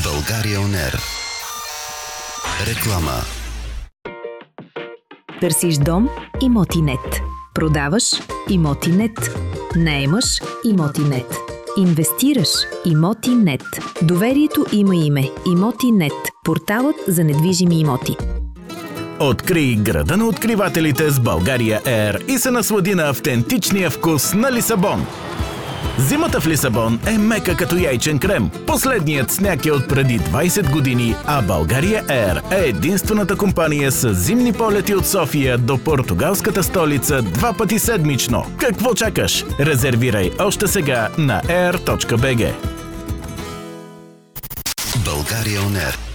България On Air. Реклама. Търсиш дом? Имотинет. Продаваш? Имотинет. наемаш? Имотинет. Инвестираш? Имотинет. Доверието има име. Имотинет. Порталът за недвижими имоти. Открий града на откривателите с България Air и се наслади на автентичния вкус на Лисабон. Зимата в Лисабон е мека като яйчен крем. Последният сняг е от преди 20 години, а България Air е единствената компания с зимни полети от София до португалската столица 2 пъти седмично. Какво чакаш? Резервирай още сега на air.bg. България On Air.